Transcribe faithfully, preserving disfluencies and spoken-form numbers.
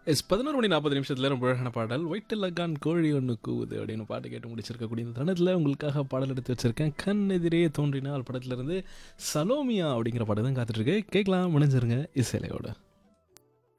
S பதினொரு மணி நாற்பது நிமிஷத்துல ரொம்ப அழகான பாடல் ஒயிட் லக்கான் கோழி ஒன்று கூவுது அப்படின்னு பாட்டு கேட்டு முடிச்சிருக்கக்கூடிய இந்த தருணத்தில் உங்களுக்காக பாடல் எடுத்து வச்சிருக்கேன். கண் எதிரே தோன்றினால் படத்துல இருந்து சலோமியா அப்படிங்கிற பாட்டு தான் காத்துட்டு இருக்கு. கேட்கலாம், முடிஞ்சிருங்க இசையிலையோட.